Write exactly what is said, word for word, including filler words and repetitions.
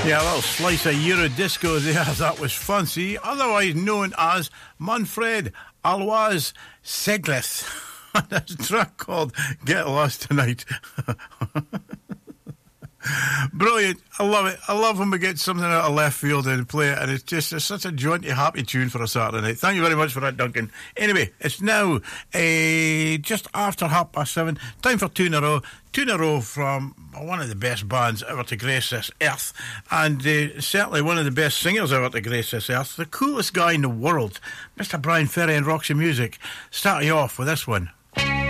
Yeah, a little slice of Euro disco there. That was fun. See, otherwise known as Manfred Alois Seglith. That's a track called Get Lost Tonight. Brilliant. I love it. I love when we get something out of left field and play it, and it's just it's such a jaunty, happy tune for a Saturday night. Thank you very much for that, Duncan. Anyway, it's now uh, just after half past seven. Time for two in a row. Two in a row from one of the best bands ever to grace this earth, and uh, certainly one of the best singers ever to grace this earth. The coolest guy in the world, Mister Brian Ferry and Roxy Music. Starting off with this one.